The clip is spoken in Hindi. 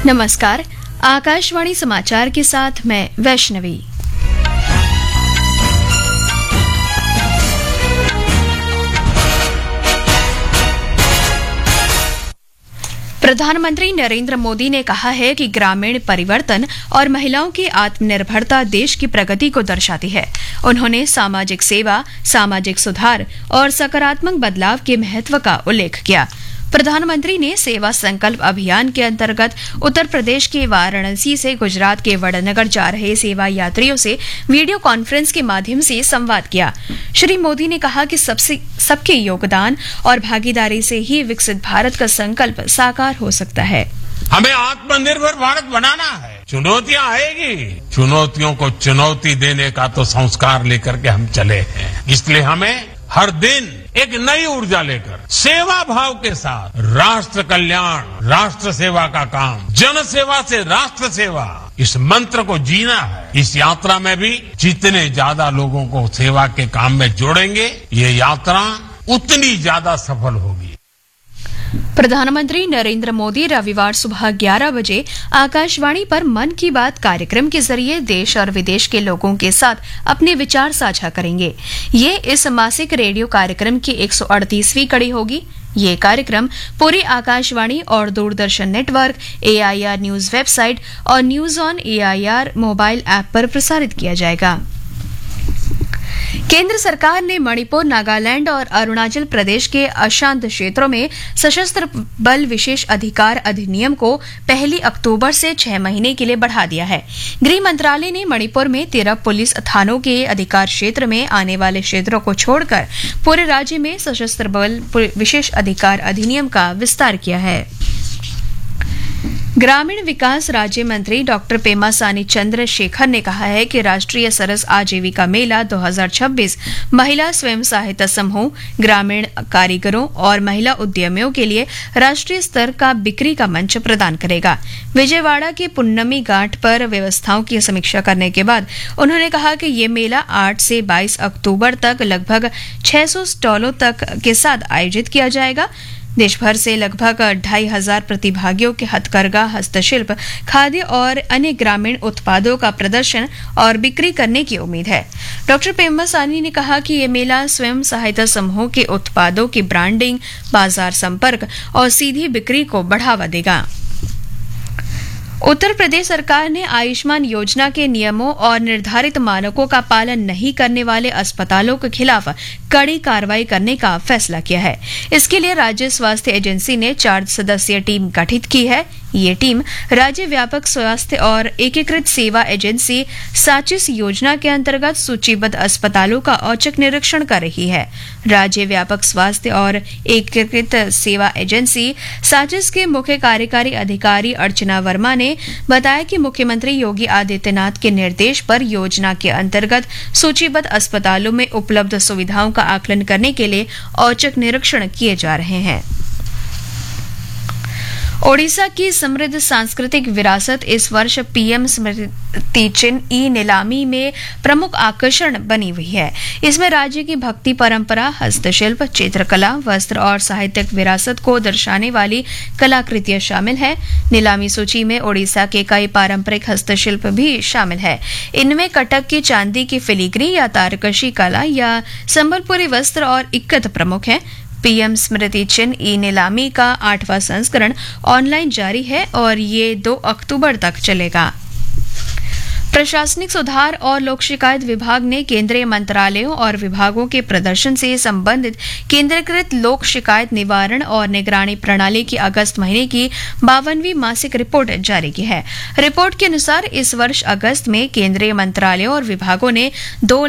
नमस्कार, आकाशवाणी समाचार के साथ मैं वैष्णवी। प्रधानमंत्री नरेंद्र मोदी ने कहा है कि ग्रामीण परिवर्तन और महिलाओं की आत्मनिर्भरता देश की प्रगति को दर्शाती है। उन्होंने सामाजिक सेवा, सामाजिक सुधार और सकारात्मक बदलाव के महत्व का उल्लेख किया। प्रधानमंत्री ने सेवा संकल्प अभियान के अंतर्गत उत्तर प्रदेश के वाराणसी से गुजरात के वडनगर जा रहे सेवा यात्रियों से वीडियो कॉन्फ्रेंस के माध्यम से संवाद किया। श्री मोदी ने कहा कि सबके योगदान और भागीदारी से ही विकसित भारत का संकल्प साकार हो सकता है। हमें आत्मनिर्भर भारत बनाना है। चुनौतियां आएगी, चुनौतियों को चुनौती देने का तो संस्कार लेकर के हम चले हैं। इसलिए हमें हर दिन एक नई ऊर्जा लेकर सेवा भाव के साथ राष्ट्र कल्याण, राष्ट्र सेवा का काम, जन सेवा से राष्ट्र सेवा, इस मंत्र को जीना है। इस यात्रा में भी जितने ज्यादा लोगों को सेवा के काम में जोड़ेंगे, ये यात्रा उतनी ज्यादा सफल होगी। प्रधानमंत्री नरेंद्र मोदी रविवार सुबह 11 बजे आकाशवाणी पर मन की बात कार्यक्रम के जरिए देश और विदेश के लोगों के साथ अपने विचार साझा करेंगे। ये इस मासिक रेडियो कार्यक्रम की 138वीं कड़ी होगी। ये कार्यक्रम पूरी आकाशवाणी और Doordarshan network, AIR news website और news on AIR mobile app पर प्रसारित किया जाएगा। केंद्र सरकार ने मणिपुर, नागालैंड और अरुणाचल प्रदेश के अशांत क्षेत्रों में सशस्त्र बल विशेष अधिकार अधिनियम को 1 अक्टूबर से 6 महीने के लिए बढ़ा दिया है। गृह मंत्रालय ने मणिपुर में 13 पुलिस थानों के अधिकार क्षेत्र में आने वाले क्षेत्रों को छोड़कर पूरे राज्य में सशस्त्र बल विशेष अधिकार अधिनियम का विस्तार किया है। ग्रामीण विकास राज्य मंत्री डॉक्टर पेमासानी चंद्रशेखर ने कहा है कि राष्ट्रीय सरस आजीविका मेला 2026 महिला स्वयं सहायता समूह, ग्रामीण कारीगरों और महिला उद्यमियों के लिए राष्ट्रीय स्तर का बिक्री का मंच प्रदान करेगा। विजयवाड़ा के पुन्नमी घाट पर व्यवस्थाओं की समीक्षा करने के बाद उन्होंने कहा कि ये मेला 8 से 22 अक्टूबर तक लगभग 600 स्टॉलों तक के साथ आयोजित किया जाएगा। देश भर से लगभग 2500 प्रतिभागियों के हथकरघा, हस्तशिल्प, खाद्य और अन्य ग्रामीण उत्पादों का प्रदर्शन और बिक्री करने की उम्मीद है। डॉक्टर पेम्मासानी ने कहा कि ये मेला स्वयं सहायता समूह के उत्पादों की ब्रांडिंग, बाजार संपर्क और सीधी बिक्री को बढ़ावा देगा। उत्तर प्रदेश सरकार ने आयुष्मान योजना के नियमों और निर्धारित मानकों का पालन नहीं करने वाले अस्पतालों के खिलाफ कड़ी कार्रवाई करने का फैसला किया है। इसके लिए राज्य स्वास्थ्य एजेंसी ने 4 सदस्यीय टीम गठित की है। ये टीम राज्य व्यापक स्वास्थ्य और एकीकृत सेवा एजेंसी साचिस योजना के अंतर्गत सूचीबद्ध अस्पतालों का औचक निरीक्षण कर रही है। राज्य व्यापक स्वास्थ्य और एकीकृत सेवा एजेंसी साचिस के मुख्य कार्यकारी अधिकारी अर्चना वर्मा ने बताया कि मुख्यमंत्री योगी आदित्यनाथ के निर्देश पर योजना के अंतर्गत सूचीबद्ध अस्पतालों में उपलब्ध सुविधाओं का आकलन करने के लिए औचक निरीक्षण किए जा रहे हैं। ओडिशा की समृद्ध सांस्कृतिक विरासत इस वर्ष PM स्मृति चिन्ह नीलामी में प्रमुख आकर्षण बनी हुई है। इसमें राज्य की भक्ति परंपरा, हस्तशिल्प, चित्रकला, वस्त्र और साहित्यिक विरासत को दर्शाने वाली कलाकृतियां शामिल है। नीलामी सूची में ओडिशा के कई पारंपरिक हस्तशिल्प भी शामिल है। इनमें कटक की चांदी की फिलीग्री या तारकशी कला या संबलपुरी वस्त्र और इक्कत प्रमुख है। PM स्मृति चिन्ह नीलामी का 8वां संस्करण ऑनलाइन जारी है और ये 2 अक्टूबर तक चलेगा। प्रशासनिक सुधार और लोक शिकायत विभाग ने केंद्रीय मंत्रालयों और विभागों के प्रदर्शन से संबंधित केंद्रीकृत लोक शिकायत निवारण और निगरानी प्रणाली की अगस्त महीने की 52वीं मासिक रिपोर्ट जारी की है। रिपोर्ट के अनुसार इस वर्ष अगस्त में केंद्रीय मंत्रालयों और विभागों ने 2